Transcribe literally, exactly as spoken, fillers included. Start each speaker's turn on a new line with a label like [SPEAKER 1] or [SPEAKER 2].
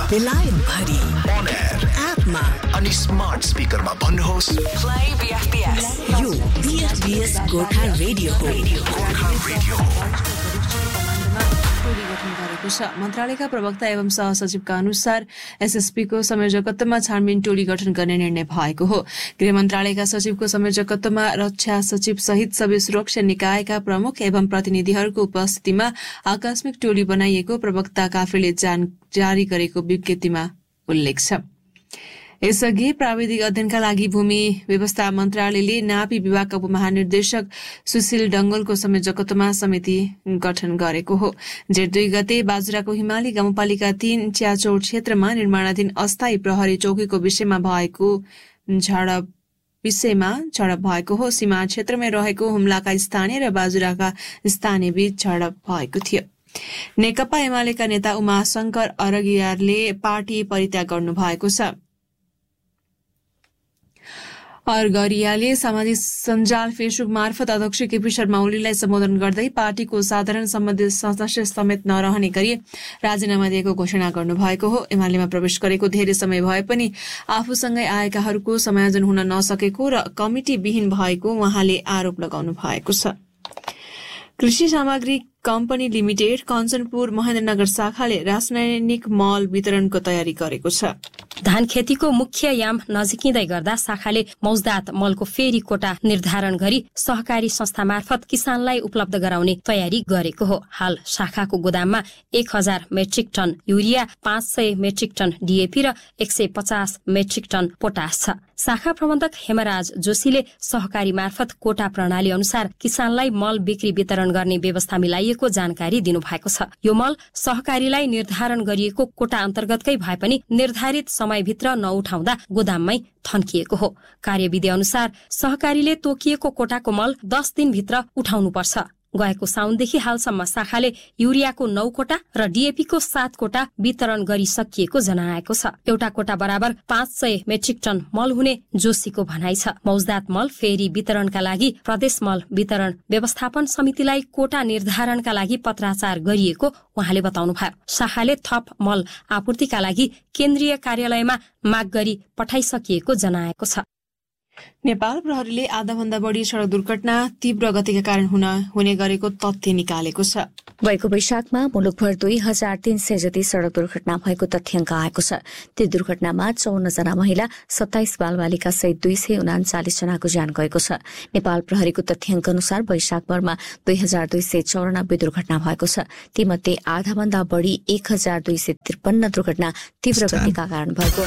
[SPEAKER 1] बेलायत भरि
[SPEAKER 2] on air
[SPEAKER 1] एपमा
[SPEAKER 2] अनि स्मार्ट स्पिकरमा भन्नुहोस्
[SPEAKER 1] प्ले बीएफपीएस यो बीएफपीएस गोर्खा रेडियो हो
[SPEAKER 2] गोर्खा रेडियो
[SPEAKER 3] टोली गठन गरेको छ। मन्त्रालयका प्रवक्ता एवं सहसचिवका अनुसार एसएसपीको संयोजकत्वमा छानबिन टोली गठन गर्ने निर्णय भएको हो। गृह मन्त्रालयका सचिवको संयोजकत्वमा रक्षा सचिव सहित सबै सुरक्षा निकायका प्रमुख एवं प्रतिनिधिहरूको उपस्थितिमा आकस्मिक टोली बनाइएको प्रवक्ता काफलेले जारी गरेको विज्ञप्तिमा उल्लेख छ। यसअघि प्राविधिक अध्ययनका लागि भूमि व्यवस्था मन्त्रालयले नापी विभागका उपमहानिर्देशक सुशील डंगलको संयोजकत्वमा समिति गठन गरेको हो। जेठ दुई गते बाजुराको हिमाली गाउँपालिका तीन च्याचौर क्षेत्रमा निर्माणाधीन अस्थायी प्रहरी चौकीको विषयमा भएको झडप विषयमा झडप भएको हो। सीमा क्षेत्रमै रहेको हुम्लाका स्थानीय र बाजुराका स्थानीय बीच झडप भएको थियो। नेकपा एमालेका नेता उमाशंकर अरगियारले पार्टी परित्याग गर्नु भएको छ। अरगरियाले सामाजिक सञ्जाल फेसबुक मार्फत अध्यक्ष केपी शर्मा ओलीलाई सम्बोधन गर्दै पार्टीको साधारण सम्बन्धित सदस्य समेत नरहने गरी राजीनामा दिएको घोषणा गर्नुभएको हो। एमालेमा प्रवेश गरेको धेरै समय भए पनि आफूसँगै आएकाहरूको समायोजन हुन नसकेको र कमिटी विहीन भएको उहाँले आरोप लगाउनु भएको छ। कृषि सामग्री कम्पनी लिमिटेड कञ्चनपुर महेन्द्रनगर शाखाले रासायनिक मल वितरणको तयारी गरेको छ।
[SPEAKER 4] धान खेतीको मुख्य याम नजिकिँदै गर्दा शाखाले मौजदात मलको फेरि कोटा निर्धारण गरी सहकारी संस्था मार्फत किसानलाई उपलब्ध गराउने तयारी गरेको हो। हाल शाखाको गोदाममा एक हजार मेट्रिक टन युरिया, पाँच सय मेट्रिक टन डीएपी र एक सय पचास मेट्रिक टन पोटास छ। शाखा प्रबन्धक हेमराज जोशीले सहकारी मार्फत कोटा प्रणाली अनुसार किसानलाई मल बिक्री वितरण गर्ने व्यवस्था मिलाइएको जानकारी दिनुभएको छ। यो मल सहकारीलाई निर्धारण गरिएको कोटा अन्तर्गतकै भए पनि निर्धारित समयभित्र नउठाउँदा गोदाममै थन्किएको हो। कार्यविधि अनुसार सहकारीले तोकिएको कोटाको मल दस दिनभित्र उठाउनुपर्छ। गएको साउनदेखि हालसम्म शाखाले युरियाको नौ कोटा र डीएपीको सात कोटा वितरण गरिसकिएको जनाएको छ। एउटा कोटा बराबर पाँच सय मेट्रिक टन मल हुने जोशीको भनाइ छ। मौजदात मल फेरि वितरणका लागि प्रदेश मल वितरण व्यवस्थापन समितिलाई कोटा निर्धारणका लागि पत्राचार गरिएको उहाँले बताउनुभयो। शाखाले थप मल आपूर्तिका लागि केन्द्रीय कार्यालयमा माग गरी पठाइसकिएको जनाएको छ।
[SPEAKER 3] नेपाल प्रहरीले आधाभन्दा बढी सड़क दुर्घटना तीव्र गतिका कारण हुन हुने गरेको तथ्य निकालेको छ।
[SPEAKER 5] गएको वैशाखमा मुलुकभर दुई हजार तीन सय जति सड़क दुर्घटना भएको तथ्याङ्क आएको छ। ती दुर्घटनामा चौन्न जना महिला, सत्ताइस बालबालिका सहित दुई सय उनाचालिस जनाको ज्यान गएको छ। नेपाल प्रहरीको तथ्याङ्क अनुसार वैशाखभरमा दुई हजार दुई सय चौरानब्बे दुर्घटना भएको छ। तीमध्ये आधाभन्दा बढ़ी एक हजार दुई सय त्रिपन्न दुर्घटना तीव्र गतिका कारण भएको